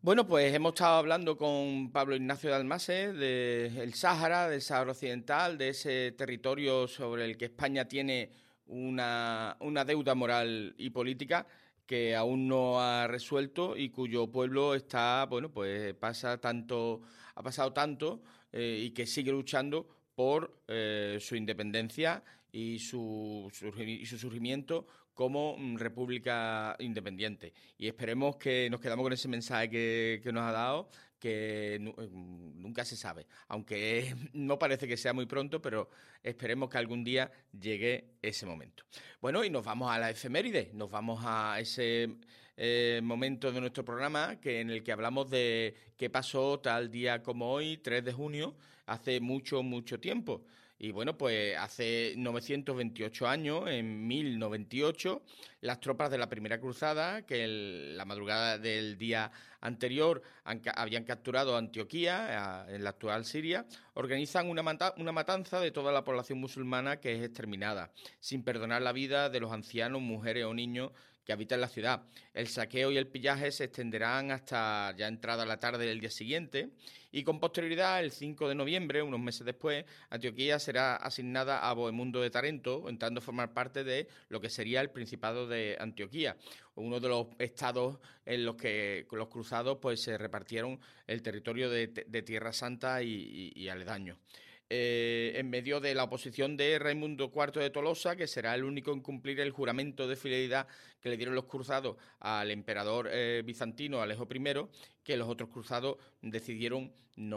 Bueno, pues hemos estado hablando con Pablo Ignacio de Almase del Sáhara, del Sáhara Occidental, de ese territorio sobre el que España tiene una deuda moral y política que aún no ha resuelto y cuyo pueblo está, bueno, pues ha pasado tanto y que sigue luchando por su independencia y su surgimiento como república independiente. Y esperemos que nos quedamos con ese mensaje que nos ha dado, que nunca se sabe, aunque no parece que sea muy pronto, pero esperemos que algún día llegue ese momento. Bueno, y nos vamos a la efeméride, nos vamos a ese momento de nuestro programa en el que hablamos de qué pasó tal día como hoy, 3 de junio, hace mucho, mucho tiempo. Y bueno, pues hace 928 años, en 1098, las tropas de la Primera Cruzada, la madrugada del día anterior habían capturado Antioquía, en la actual Siria, organizan una matanza de toda la población musulmana que es exterminada, sin perdonar la vida de los ancianos, mujeres o niños que habitan la ciudad. El saqueo y el pillaje se extenderán hasta ya entrada la tarde del día siguiente y con posterioridad, el 5 de noviembre, unos meses después, Antioquía será asignada a Bohemundo de Tarento, entrando a formar parte de lo que sería el Principado de Antioquía, uno de los estados en los que los cruzados pues se repartieron el territorio de Tierra Santa y aledaños. En medio de la oposición de Raimundo IV de Tolosa, que será el único en cumplir el juramento de fidelidad que le dieron los cruzados al emperador bizantino Alejo I, que los otros cruzados decidieron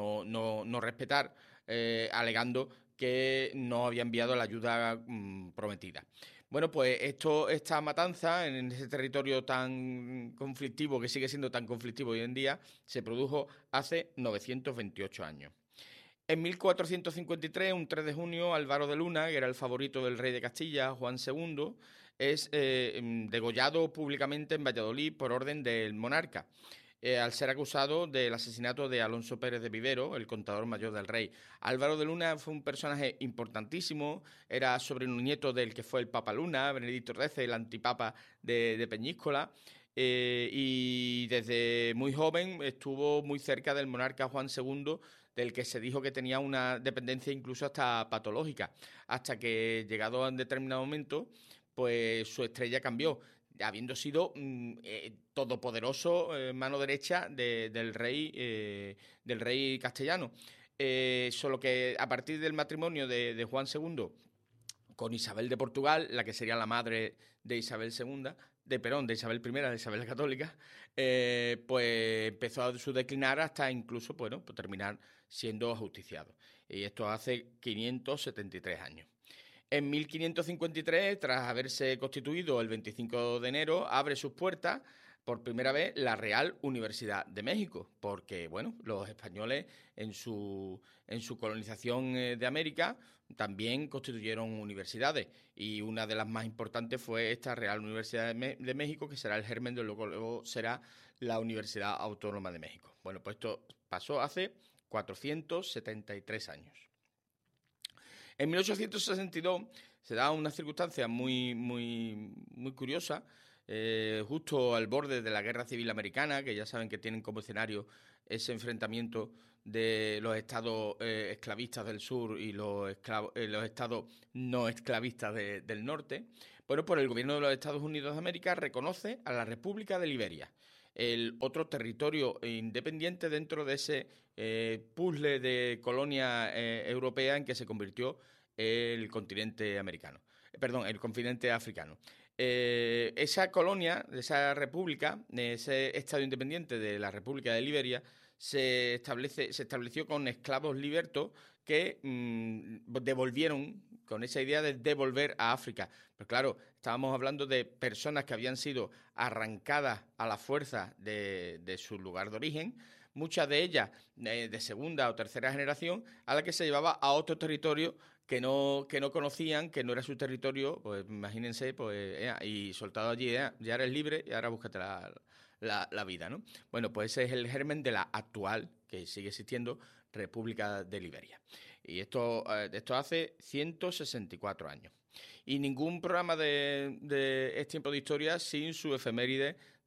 no respetar, alegando que no había enviado la ayuda prometida. Bueno, pues esta matanza en ese territorio tan conflictivo, que sigue siendo tan conflictivo hoy en día, se produjo hace 928 años. En 1453, un 3 de junio, Álvaro de Luna, que era el favorito del rey de Castilla, Juan II, es degollado públicamente en Valladolid por orden del monarca, al ser acusado del asesinato de Alonso Pérez de Vivero, el contador mayor del rey. Álvaro de Luna fue un personaje importantísimo, era sobrino nieto del que fue el Papa Luna, Benedicto XIII, el antipapa de Peñíscola. Y desde muy joven estuvo muy cerca del monarca Juan II, del que se dijo que tenía una dependencia incluso hasta patológica, hasta que llegado a un determinado momento, pues su estrella cambió, habiendo sido todopoderoso, mano derecha del rey castellano. Solo que a partir del matrimonio de Juan II con Isabel de Portugal, la que sería la madre de Isabel II, de Isabel I, de Isabel la Católica, pues empezó a su declinar hasta incluso, bueno, pues terminar siendo ajusticiado. Y esto hace 573 años. En 1553, tras haberse constituido el 25 de enero, abre sus puertas por primera vez la Real Universidad de México, porque bueno, los españoles en su colonización de América también constituyeron universidades y una de las más importantes fue esta Real Universidad de México, que será el germen de lo que luego será la Universidad Autónoma de México. Bueno, pues esto pasó hace 473 años. En 1862 se da una circunstancia muy curiosa, justo al borde de la Guerra Civil Americana, que ya saben que tienen como escenario ese enfrentamiento de los estados esclavistas del sur y los estados no esclavistas del norte. Bueno, pues el gobierno de los Estados Unidos de América reconoce a la República de Liberia, el otro territorio independiente dentro de ese puzzle de colonia europea en que se convirtió el continente americano, el continente africano. Esa colonia, esa república, ese estado independiente de la República de Liberia, se estableció con esclavos libertos que devolvieron, con esa idea de devolver a África. Pero claro, estábamos hablando de personas que habían sido arrancadas a la fuerza de su lugar de origen, muchas de ellas de segunda o tercera generación, a la que se llevaba a otro territorio que no conocían, que no era su territorio, pues imagínense, pues, y soltado allí, ya eres libre y ahora búscate la vida, ¿no? Bueno, pues ese es el germen de la actual, que sigue existiendo, República de Liberia. Y esto hace 164 años. Y ningún programa de Es Tiempo de Historia sin su efeméride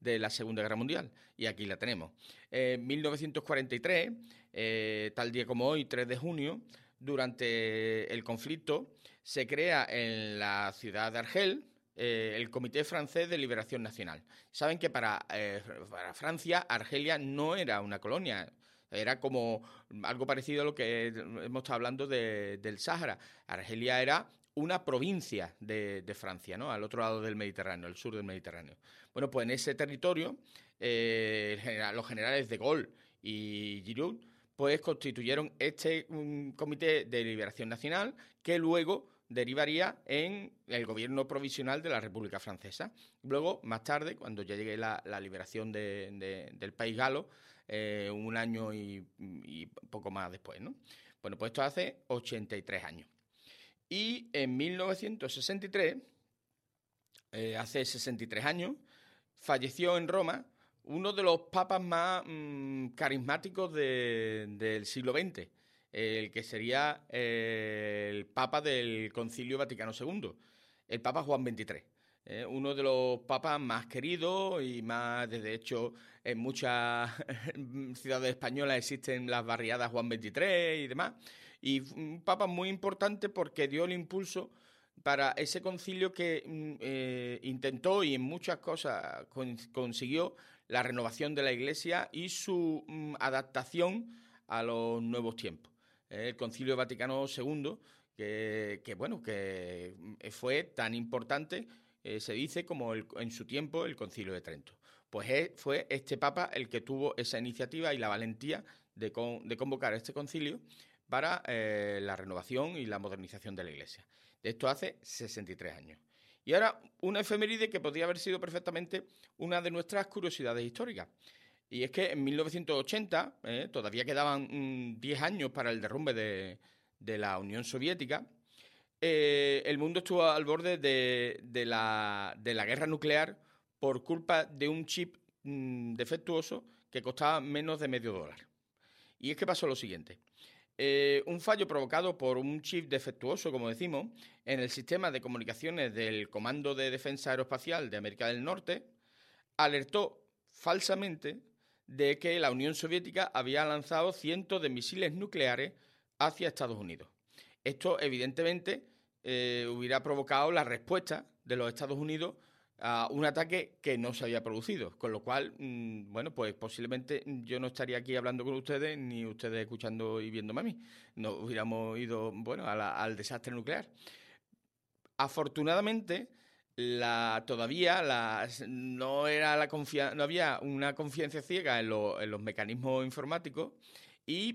de la Segunda Guerra Mundial. Y aquí la tenemos. En 1943, tal día como hoy, 3 de junio, durante el conflicto, se crea en la ciudad de Argel el Comité Francés de Liberación Nacional. Saben que para Francia, Argelia no era una colonia. Era como algo parecido a lo que hemos estado hablando del Sáhara. Argelia era una provincia de Francia, ¿no? Al otro lado del Mediterráneo, el sur del Mediterráneo. Bueno, pues en ese territorio, los generales de Gaulle y Giroud, pues constituyeron este Comité de Liberación Nacional que luego derivaría en el gobierno provisional de la República Francesa. Luego, más tarde, cuando ya llegue la liberación del país galo, un año y poco más después, ¿no? Bueno, pues esto hace 83 años. Y en 1963, hace 63 años, falleció en Roma uno de los papas más carismáticos del siglo XX, el que sería el papa del Concilio Vaticano II, el papa Juan XXIII. Uno de los papas más queridos y más, de hecho, en muchas ciudades españolas existen las barriadas Juan XXIII y demás. Y un papa muy importante porque dio el impulso para ese concilio que intentó y en muchas cosas consiguió la renovación de la Iglesia y su adaptación a los nuevos tiempos. El Concilio Vaticano II, que fue tan importante, se dice, como en su tiempo el Concilio de Trento. Pues fue este Papa el que tuvo esa iniciativa y la valentía de convocar este concilio para la renovación y la modernización de la Iglesia. De esto hace 63 años. Y ahora una efeméride que podría haber sido perfectamente una de nuestras curiosidades históricas. Y es que en 1980, todavía quedaban 10 años para el derrumbe de la Unión Soviética, el mundo estuvo al borde de la guerra nuclear por culpa de un chip defectuoso que costaba menos de $0,5. Y es que pasó lo siguiente. Un fallo provocado por un chip defectuoso, como decimos, en el sistema de comunicaciones del Comando de Defensa Aeroespacial de América del Norte, alertó falsamente de que la Unión Soviética había lanzado cientos de misiles nucleares hacia Estados Unidos. Esto, evidentemente, hubiera provocado la respuesta de los Estados Unidos a un ataque que no se había producido, con lo cual, bueno, pues posiblemente yo no estaría aquí hablando con ustedes, ni ustedes escuchando y viéndome a mí. No hubiéramos ido, bueno, al desastre nuclear. Afortunadamente, no había una confianza ciega en los mecanismos informáticos y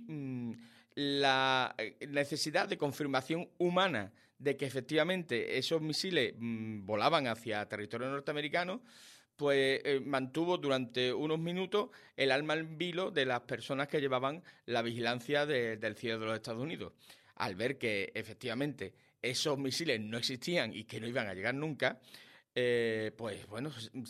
la necesidad de confirmación humana de que efectivamente esos misiles volaban hacia territorio norteamericano, pues mantuvo durante unos minutos el alma en vilo de las personas que llevaban la vigilancia del cielo de los Estados Unidos. Al ver que efectivamente esos misiles no existían y que no iban a llegar nunca, pues bueno,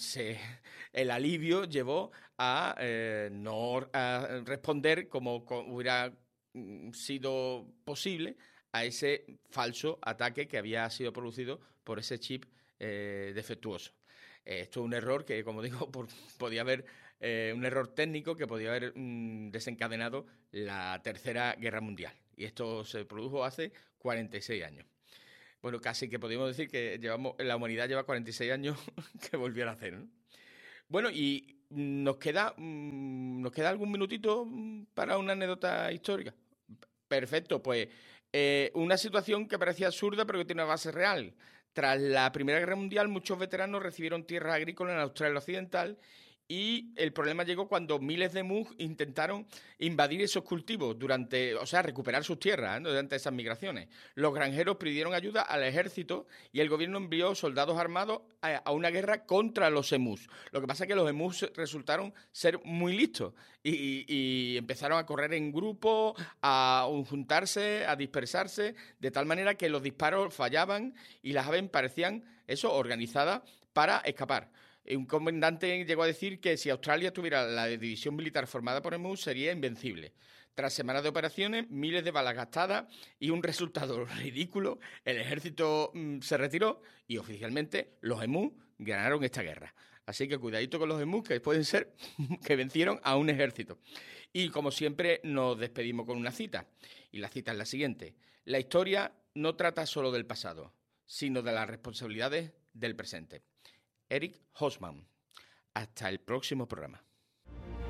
el alivio llevó a no a responder como hubiera sido posible a ese falso ataque que había sido producido por ese chip defectuoso. Esto es un error que, como digo, podía haber un error técnico que podía haber desencadenado la Tercera Guerra Mundial. Y esto se produjo hace 46 años. Bueno, casi que podríamos decir que la humanidad lleva 46 años que volvió a nacer, ¿no? Bueno, y nos queda algún minutito para una anécdota histórica. Perfecto, pues una situación que parecía absurda pero que tiene una base real. Tras la Primera Guerra Mundial, muchos veteranos recibieron tierras agrícolas en Australia Occidental y el problema llegó cuando miles de emus intentaron invadir esos cultivos recuperar sus tierras, ¿no?, durante esas migraciones. Los granjeros pidieron ayuda al ejército y el gobierno envió soldados armados a una guerra contra los emus. Lo que pasa es que los emus resultaron ser muy listos y empezaron a correr en grupo, a juntarse, a dispersarse, de tal manera que los disparos fallaban y las aves parecían organizadas para escapar. Un comandante llegó a decir que si Australia tuviera la división militar formada por emus sería invencible. Tras semanas de operaciones, miles de balas gastadas y un resultado ridículo, el ejército se retiró y oficialmente los emus ganaron esta guerra. Así que cuidadito con los emus, que pueden ser que vencieron a un ejército. Y como siempre nos despedimos con una cita. Y la cita es la siguiente. La historia no trata solo del pasado, sino de las responsabilidades del presente. Eric Hobsbawm. Hasta el próximo programa.